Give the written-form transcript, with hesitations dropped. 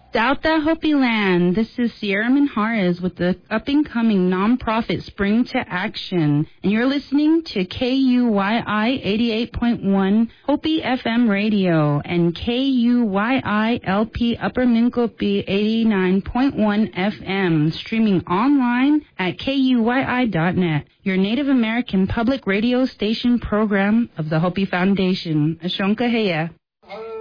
Dauta Hopi Land, this is Sierra Minhares with the up-and-coming nonprofit Spring to Action, and you're listening to KUYI 88.1 Hopi FM Radio and KUYI LP Upper Minkopi 89.1 FM, streaming online at KUYI.net, your Native American public radio station program of the Hopi Foundation. Ashonka Heya.